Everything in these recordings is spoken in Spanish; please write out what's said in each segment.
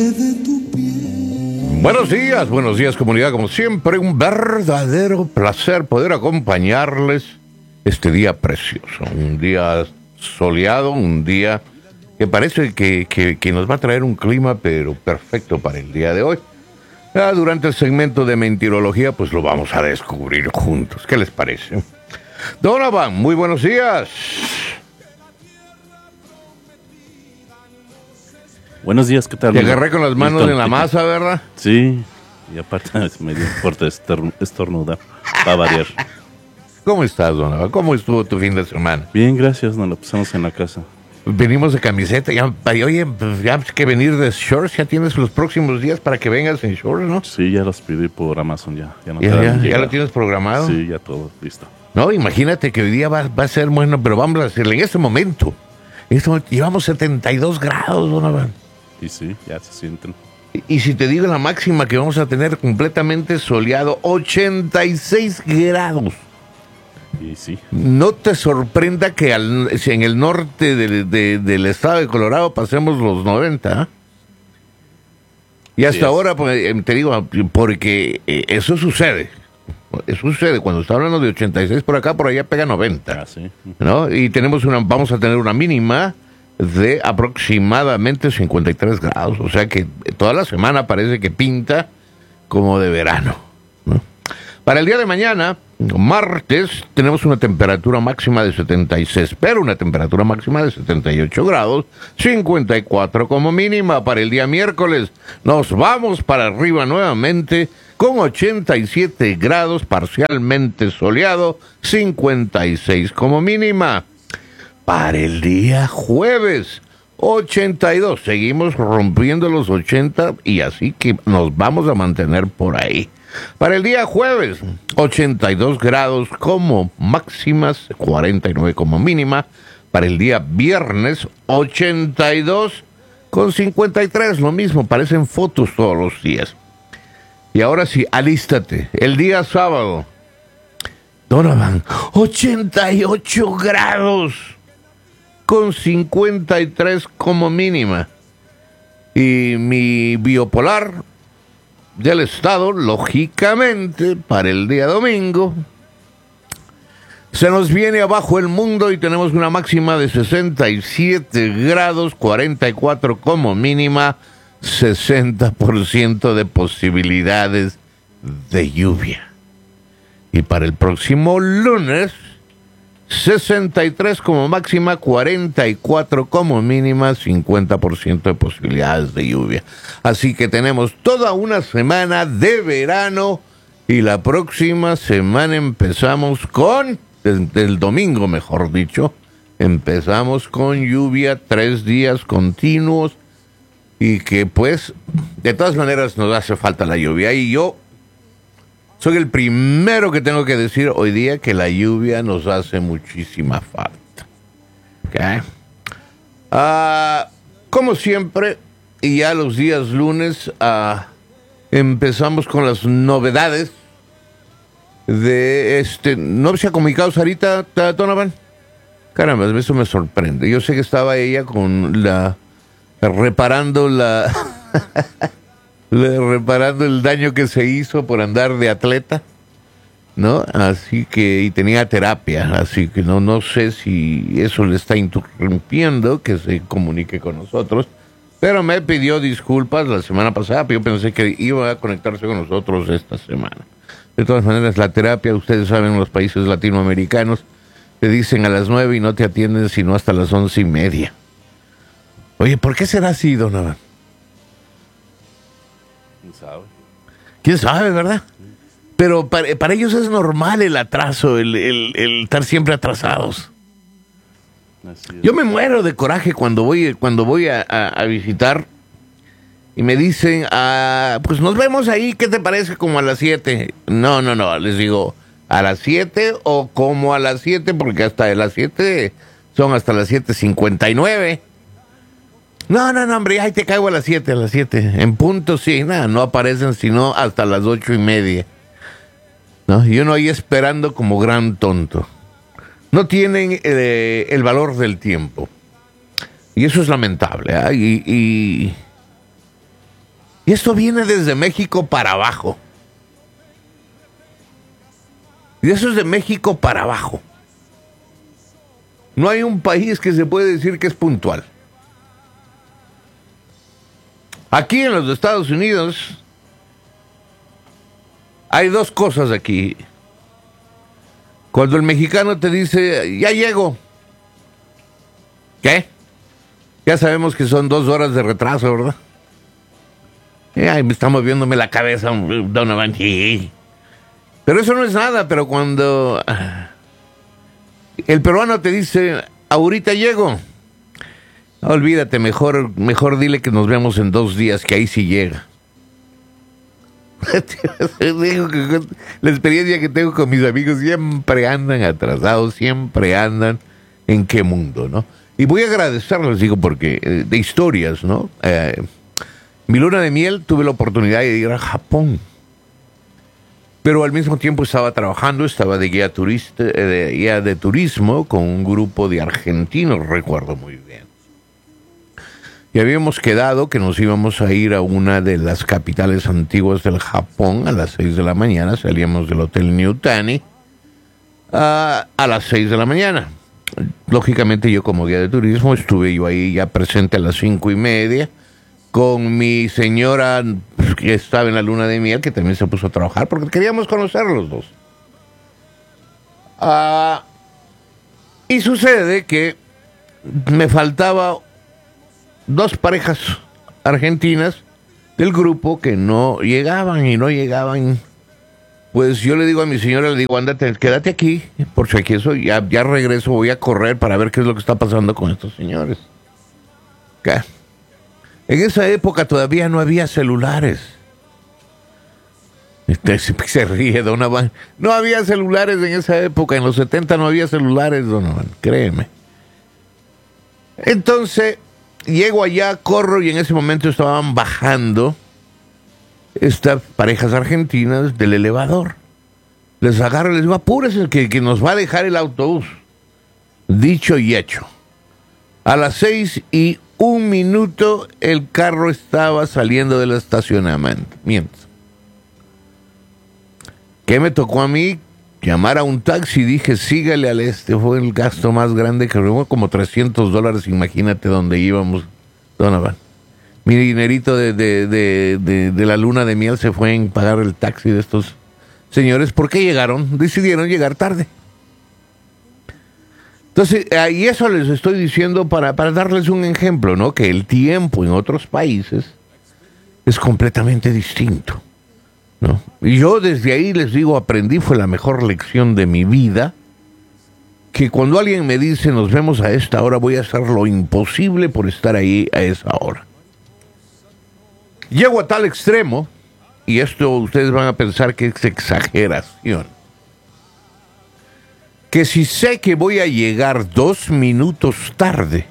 Buenos días comunidad, como siempre un verdadero placer poder acompañarles este día precioso, un día soleado, un día que parece que nos va a traer un clima pero perfecto para el día de hoy. Durante el segmento de mentirología pues lo vamos a descubrir juntos, ¿qué les parece? Donovan, muy buenos días. Buenos días, ¿qué tal? Te agarré con las manos en la masa, ¿verdad? Sí, y aparte me dio por estornudar, para variar. ¿Cómo estás, Donovan? ¿Cómo estuvo tu fin de semana? Bien, gracias, nos la pasamos en la casa. Venimos de camiseta, oye, pues ya hay que venir de shorts, ya tienes los próximos días para que vengas en shorts, ¿no? Sí, ya los pedí por Amazon, ya ¿Ya lo tienes programado? Sí, ya todo, listo. No, imagínate que hoy día va a ser bueno, pero vamos a decirle, en este momento llevamos 72 grados, Donovan. Y sí, ya se sienten. Y si te digo la máxima que vamos a tener completamente soleado, 86 grados. Y sí. No te sorprenda que si en el norte del estado de Colorado pasemos los 90. Y hasta ahora, pues, te digo, porque eso sucede. Eso sucede. Cuando está hablando de 86 por acá, por allá pega 90. Sí. ¿No? Y vamos a tener una mínima de aproximadamente 53 grados. O sea que toda la semana parece que pinta como de verano, ¿no? Para el día de mañana, martes, tenemos una temperatura máxima de 76, pero una temperatura máxima de 78 grados, 54 como mínima. Para el día miércoles, nos vamos para arriba nuevamente con 87 grados, parcialmente soleado, 56 como mínima. Para el día jueves, 82. Seguimos rompiendo los 80 y así que nos vamos a mantener por ahí. Para el día jueves, 82 grados como máximas, 49 como mínima. Para el día viernes, 82 con 53. Lo mismo, parecen fotos todos los días. Y ahora sí, alístate. El día sábado, Donovan, 88 grados con 53 como mínima. Y mi biopolar del estado, lógicamente, para el día domingo, se nos viene abajo el mundo y tenemos una máxima de 67 grados, 44 como mínima, 60% de posibilidades de lluvia. Y para el próximo lunes, 63 como máxima, 44 como mínima, 50% de posibilidades de lluvia. Así que tenemos toda una semana de verano y la próxima semana empezamos desde el domingo mejor dicho, empezamos con lluvia 3 días continuos y que pues de todas maneras nos hace falta la lluvia. Y yo soy el primero que tengo que decir hoy día que la lluvia nos hace muchísima falta. ¿Okay? Como siempre, y ya los días lunes, empezamos con las novedades de ¿No se ha comunicado Sarita, Donovan? Caramba, eso me sorprende. Yo sé que estaba ella con reparando reparando el daño que se hizo por andar de atleta, ¿no? Así que, y tenía terapia, así que no sé si eso le está interrumpiendo que se comunique con nosotros, pero me pidió disculpas la semana pasada, pero yo pensé que iba a conectarse con nosotros esta semana. De todas maneras, la terapia, ustedes saben, en los países latinoamericanos, te dicen a las 9 y no te atienden sino hasta las 11:30. Oye, ¿por qué será así, Donovan? ¿Quién sabe, verdad? Pero para ellos es normal el atraso, el estar siempre atrasados. Yo me muero de coraje cuando voy a visitar y me dicen, pues nos vemos ahí, ¿qué te parece? Como a las 7. No, les digo, ¿a las 7 o como a las 7? Porque hasta de las 7 son hasta las 7:59. No, hombre, ahí te caigo a las 7. En punto, sí, nada, no aparecen sino hasta las 8:30. ¿No? Y uno ahí esperando como gran tonto. No tienen el valor del tiempo. Y eso es lamentable, ¿eh? Y esto viene desde México para abajo. Y eso es de México para abajo. No hay un país que se puede decir que es puntual. Aquí en los Estados Unidos hay dos cosas aquí. Cuando el mexicano te dice, ya llego. ¿Qué? Ya sabemos que son 2 horas de retraso, ¿verdad? Ay, me está moviéndome la cabeza, Donovan. Pero eso no es nada, pero cuando el peruano te dice, ahorita llego. Olvídate, mejor dile que nos vemos en 2 días, que ahí sí llega. La experiencia que tengo con mis amigos, siempre andan atrasados, siempre andan en qué mundo, ¿no? Y voy a agradecerles, digo, porque de historias, ¿no? Mi luna de miel tuve la oportunidad de ir a Japón, pero al mismo tiempo estaba trabajando, estaba de guía de turismo con un grupo de argentinos, recuerdo muy bien. Y habíamos quedado que nos íbamos a ir a una de las capitales antiguas del Japón a las 6 de la mañana. Salíamos del Hotel Niutani a las 6 de la mañana. Lógicamente yo como guía de turismo estuve yo ahí ya presente a las 5:30 con mi señora que estaba en la luna de miel, que también se puso a trabajar porque queríamos conocer los dos. Y sucede que me faltaba 2 parejas argentinas del grupo que no llegaban. Pues yo le digo a mi señora, le digo, ándate, quédate aquí, por si acaso, ya regreso, voy a correr para ver qué es lo que está pasando con estos señores. ¿Qué? En esa época todavía no había celulares. Se ríe Donovan. No había celulares en esa época, en los 70 no había celulares, Donovan, créeme. Entonces llego allá, corro, y en ese momento estaban bajando estas parejas argentinas del elevador. Les agarro y les digo, apúrese, que nos va a dejar el autobús. Dicho y hecho. A las 6:01 el carro estaba saliendo del estacionamiento. ¿Qué me tocó a mí? Llamar a un taxi. Dije, sígale al este. Fue el gasto más grande que fue como $300. Imagínate dónde íbamos, Donovan. Mi dinerito de la luna de miel se fue en pagar el taxi de estos señores. ¿Por qué llegaron? Decidieron llegar tarde. Entonces, y eso les estoy diciendo para darles un ejemplo, ¿no? Que el tiempo en otros países es completamente distinto, ¿no? Y yo desde ahí les digo, aprendí, fue la mejor lección de mi vida, que cuando alguien me dice nos vemos a esta hora, voy a hacer lo imposible por estar ahí a esa hora. Llego a tal extremo, y esto ustedes van a pensar que es exageración, que si sé que voy a llegar 2 minutos tarde,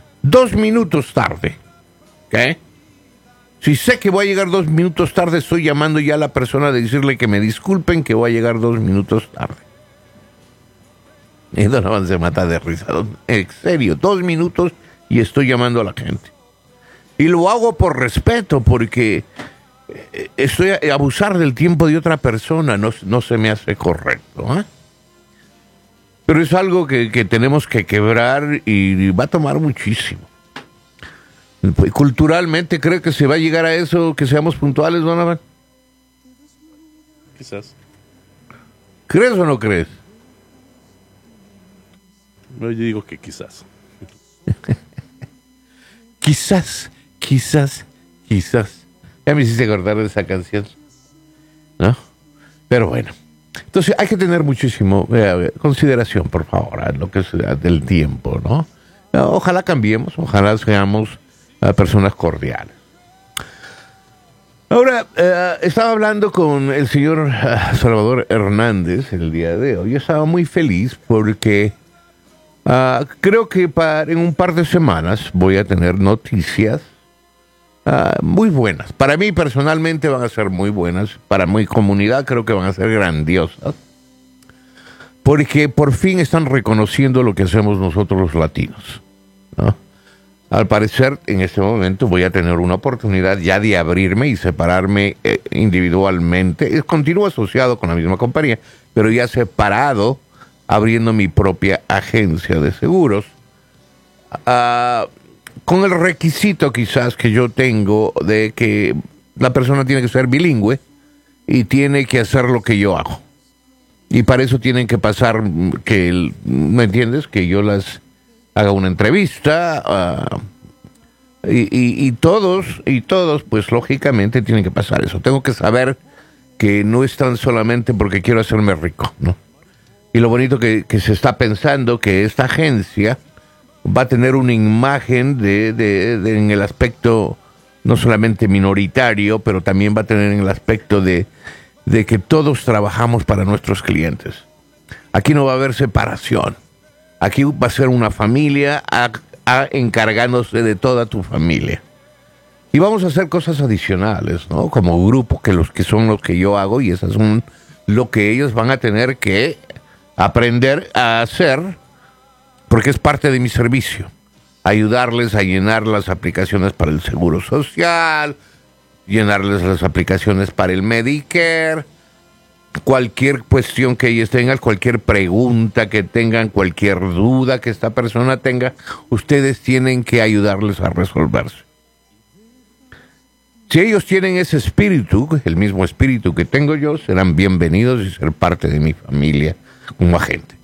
¿qué? Si sé que voy a llegar 2 minutos tarde, estoy llamando ya a la persona de decirle que me disculpen, que voy a llegar 2 minutos tarde. Y Donovan se mata de risa. En serio, 2 minutos y estoy llamando a la gente. Y lo hago por respeto, porque estoy a abusar del tiempo de otra persona, no se me hace correcto, ¿eh? Pero es algo que tenemos que quebrar y va a tomar muchísimo. Culturalmente, ¿creo que se va a llegar a eso, que seamos puntuales, Donovan? Quizás. ¿Crees o no crees? No, yo digo que quizás. Quizás. Ya me hiciste acordar de esa canción, ¿no? Pero bueno. Entonces hay que tener muchísimo consideración, por favor, a lo que es del tiempo, ¿no? Ojalá cambiemos, ojalá seamos personas cordiales. Ahora, estaba hablando con el señor Salvador Hernández el día de hoy. Yo estaba muy feliz porque creo que en un par de semanas voy a tener noticias muy buenas. Para mí personalmente van a ser muy buenas. Para mi comunidad creo que van a ser grandiosas. Porque por fin están reconociendo lo que hacemos nosotros los latinos, ¿no? Al parecer, en este momento voy a tener una oportunidad ya de abrirme y separarme individualmente. Continúo asociado con la misma compañía, pero ya separado, abriendo mi propia agencia de seguros. Con el requisito quizás que yo tengo de que la persona tiene que ser bilingüe y tiene que hacer lo que yo hago. Y para eso tienen que pasar, ¿me entiendes? Que yo las haga una entrevista, y todos, pues lógicamente tienen que pasar eso. Tengo que saber que no es tan solamente porque quiero hacerme rico, ¿no? Y lo bonito que se está pensando que esta agencia va a tener una imagen en el aspecto no solamente minoritario, pero también va a tener en el aspecto de que todos trabajamos para nuestros clientes. Aquí no va a haber separación. Aquí va a ser una familia encargándose de toda tu familia. Y vamos a hacer cosas adicionales, ¿no? Como grupo, que son los que yo hago, y esas son lo que ellos van a tener que aprender a hacer, porque es parte de mi servicio. Ayudarles a llenar las aplicaciones para el Seguro Social, llenarles las aplicaciones para el Medicare, cualquier cuestión que ellos tengan, cualquier pregunta que tengan, cualquier duda que esta persona tenga, ustedes tienen que ayudarles a resolverse. Si ellos tienen ese espíritu, el mismo espíritu que tengo yo, serán bienvenidos y ser parte de mi familia como agente.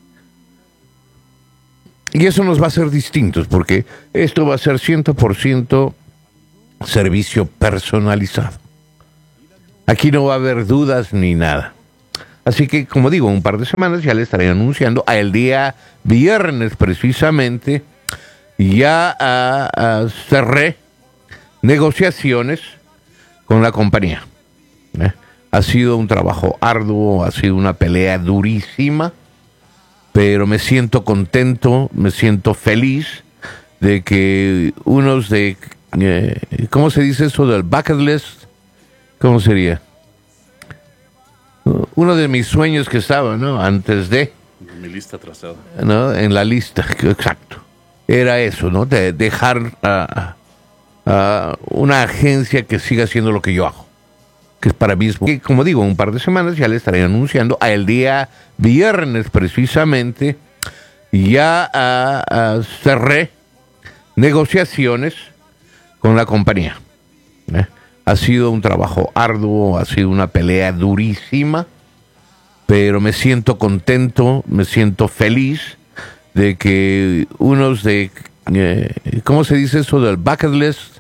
Y eso nos va a hacer distintos, porque esto va a ser 100% servicio personalizado. Aquí no va a haber dudas ni nada. Así que, como digo, en un par de semanas ya le estaré anunciando. El día viernes, precisamente, ya cerré negociaciones con la compañía. Ha sido un trabajo arduo, ha sido una pelea durísima, pero me siento contento, me siento feliz de que unos de... ¿cómo se dice eso del bucket list? ¿Cómo sería? Uno de mis sueños que estaba, ¿no? Antes de... Mi lista trazada. ¿No? En la lista, exacto. Era eso, ¿no? De dejar una agencia que siga haciendo lo que yo hago. Que es para mí, que, como digo, en un par de semanas ya le estaré anunciando. El día viernes, precisamente, ya cerré negociaciones con la compañía. Ha sido un trabajo arduo, ha sido una pelea durísima, pero me siento contento, me siento feliz de que unos de... ¿cómo se dice eso del bucket list?